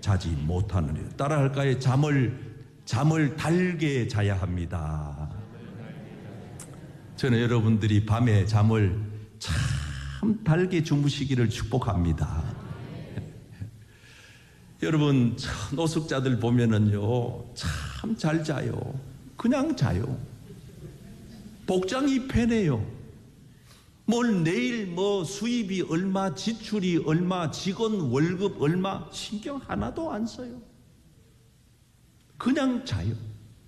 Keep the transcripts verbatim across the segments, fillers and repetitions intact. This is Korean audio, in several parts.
자지 못하느니라. 따라할까요? 잠을 잠을 달게 자야 합니다. 저는 여러분들이 밤에 잠을 참 달게 주무시기를 축복합니다. 여러분 노숙자들 보면은요 참 잘 자요. 그냥 자요. 복장이 편해요. 뭘 내일 뭐 수입이 얼마, 지출이 얼마, 직원 월급 얼마 신경 하나도 안 써요. 그냥 자요.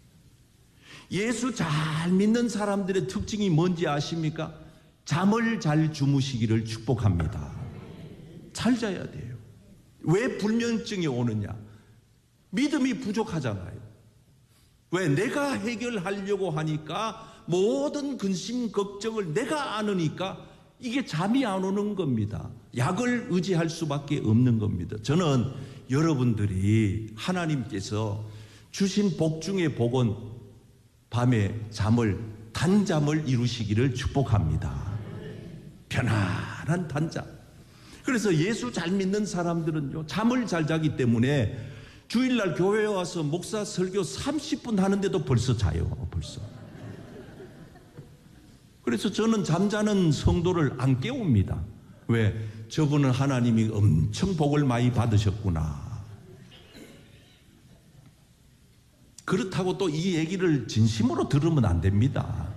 예수 잘 믿는 사람들의 특징이 뭔지 아십니까? 잠을 잘 주무시기를 축복합니다. 잘 자야 돼요. 왜 불면증이 오느냐? 믿음이 부족하잖아요. 왜? 내가 해결하려고 하니까 모든 근심 걱정을 내가 안으니까 이게 잠이 안 오는 겁니다. 약을 의지할 수밖에 없는 겁니다. 저는 여러분들이 하나님께서 주신 복 중에 복은 밤에 잠을 단잠을 이루시기를 축복합니다. 편안한 단잠. 그래서 예수 잘 믿는 사람들은요 잠을 잘 자기 때문에 주일날 교회에 와서 목사 설교 삼십 분 하는데도 벌써 자요. 벌써. 그래서 저는 잠자는 성도를 안 깨웁니다. 왜? 저분은 하나님이 엄청 복을 많이 받으셨구나. 그렇다고 또 이 얘기를 진심으로 들으면 안 됩니다.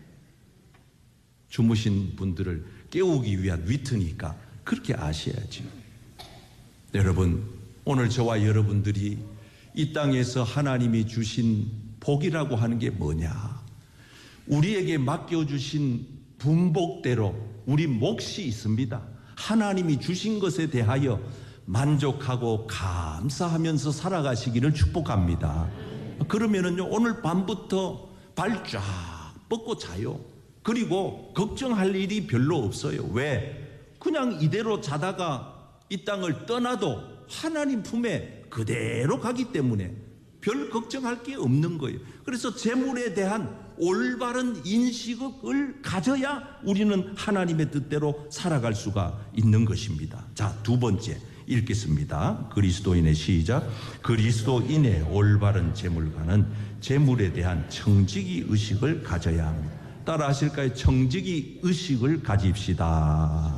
주무신 분들을 깨우기 위한 위트니까 그렇게 아셔야죠. 여러분, 오늘 저와 여러분들이 이 땅에서 하나님이 주신 복이라고 하는 게 뭐냐? 우리에게 맡겨주신 분복대로 우리 몫이 있습니다. 하나님이 주신 것에 대하여 만족하고 감사하면서 살아가시기를 축복합니다. 그러면은요 오늘 밤부터 발 쫙 뻗고 자요. 그리고 걱정할 일이 별로 없어요. 왜? 그냥 이대로 자다가 이 땅을 떠나도 하나님 품에 그대로 가기 때문에 별 걱정할 게 없는 거예요. 그래서 재물에 대한 올바른 인식을 가져야 우리는 하나님의 뜻대로 살아갈 수가 있는 것입니다. 자, 두 번째 읽겠습니다. 그리스도인의 시작. 그리스도인의 올바른 재물가는 재물에 대한 청지기 의식을 가져야 합니다. 따라 하실까요? 청지기 의식을 가집시다.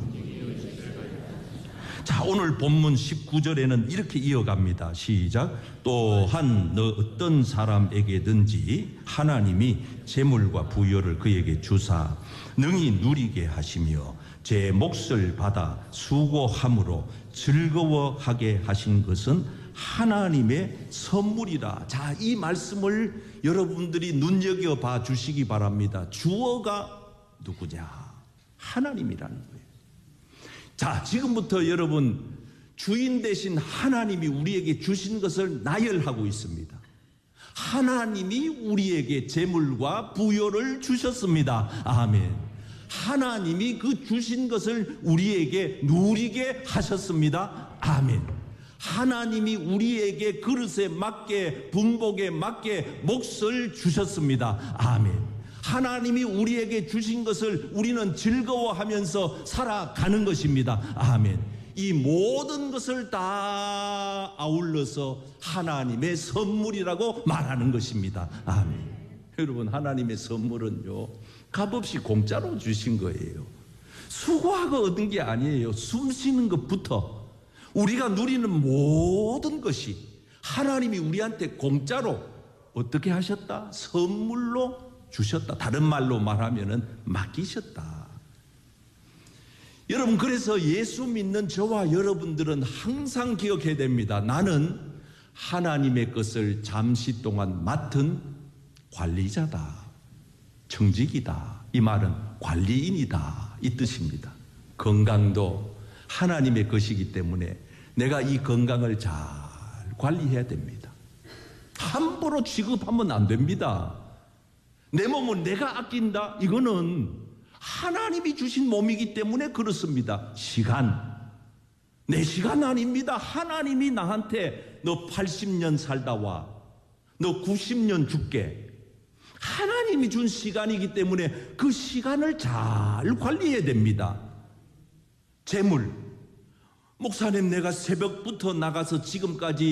자, 오늘 본문 십구 절에는 이렇게 이어갑니다. 시작. 또한 너 어떤 사람에게든지 하나님이 재물과 부여를 그에게 주사 능히 누리게 하시며 제 몫을 받아 수고함으로 즐거워하게 하신 것은 하나님의 선물이라. 자, 이 말씀을 여러분들이 눈여겨봐 주시기 바랍니다. 주어가 누구냐? 하나님이라는 거예요. 자, 지금부터 여러분 주인 되신 하나님이 우리에게 주신 것을 나열하고 있습니다. 하나님이 우리에게 재물과 부여를 주셨습니다. 아멘. 하나님이 그 주신 것을 우리에게 누리게 하셨습니다. 아멘. 하나님이 우리에게 그릇에 맞게 분복에 맞게 몫을 주셨습니다. 아멘. 하나님이 우리에게 주신 것을 우리는 즐거워하면서 살아가는 것입니다. 아멘. 이 모든 것을 다 아울러서 하나님의 선물이라고 말하는 것입니다. 아멘. 여러분, 하나님의 선물은요 값없이 공짜로 주신 거예요. 수고하고 얻은 게 아니에요. 숨 쉬는 것부터 우리가 누리는 모든 것이 하나님이 우리한테 공짜로 어떻게 하셨다? 선물로 주셨다. 다른 말로 말하면은 맡기셨다. 여러분, 그래서 예수 믿는 저와 여러분들은 항상 기억해야 됩니다. 나는 하나님의 것을 잠시 동안 맡은 관리자다. 청직이다. 이 말은 관리인이다. 이 뜻입니다. 건강도 하나님의 것이기 때문에 내가 이 건강을 잘 관리해야 됩니다. 함부로 취급하면 안 됩니다. 내 몸은 내가 아낀다? 이거는 하나님이 주신 몸이기 때문에 그렇습니다. 시간, 내 시간 아닙니다. 하나님이 나한테 너 팔십 년 살다 와, 너 구십 년 죽게, 하나님이 준 시간이기 때문에 그 시간을 잘 관리해야 됩니다. 재물, 목사님 내가 새벽부터 나가서 지금까지